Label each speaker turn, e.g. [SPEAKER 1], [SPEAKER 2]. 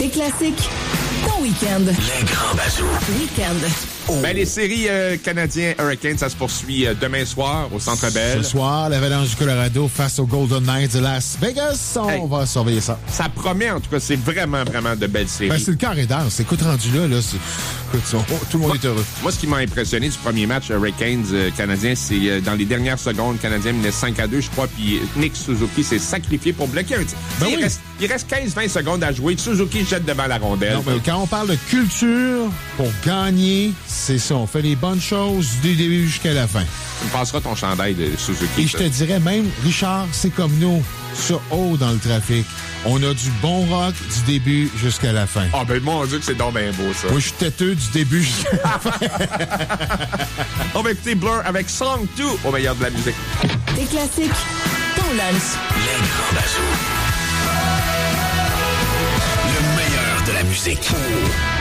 [SPEAKER 1] Les classiques, ton week-end.
[SPEAKER 2] Les grands bazous.
[SPEAKER 1] Week-end.
[SPEAKER 3] Ben, les séries canadiens Hurricanes, ça se poursuit demain soir au Centre Bell.
[SPEAKER 4] Ce soir, l'Avalanche du Colorado face aux Golden Knights de Las Vegas. On va surveiller ça.
[SPEAKER 3] Ça promet, en tout cas, c'est vraiment, vraiment de belles séries.
[SPEAKER 4] Ben, c'est le carré danse. Écoute, rendu là, écoute, tout le monde est heureux.
[SPEAKER 3] Moi, ce qui m'a impressionné du premier match Hurricanes canadien, c'est dans les dernières secondes, le Canadien menait 5-2, je crois, puis Nick Suzuki s'est sacrifié pour bloquer un tir.
[SPEAKER 4] Ben
[SPEAKER 3] Il reste 15-20 secondes à jouer. Suzuki jette devant la rondelle.
[SPEAKER 4] Non, mais quand on parle de culture, pour gagner, c'est ça. On fait les bonnes choses du début jusqu'à la fin.
[SPEAKER 3] Tu me passeras ton chandail de Suzuki.
[SPEAKER 4] Et je te dirais même, Richard, c'est comme nous, sur haut dans le trafic. On a du bon rock du début jusqu'à la fin.
[SPEAKER 3] Ah, ben mon Dieu que c'est donc bien beau, ça.
[SPEAKER 4] Moi, je suis têteux du début jusqu'à la fin.
[SPEAKER 3] On va écouter Blur avec Song 2 au meilleur de la musique.
[SPEAKER 1] Les classiques, ton lunch.
[SPEAKER 2] Les grands bazous. Le meilleur de la musique.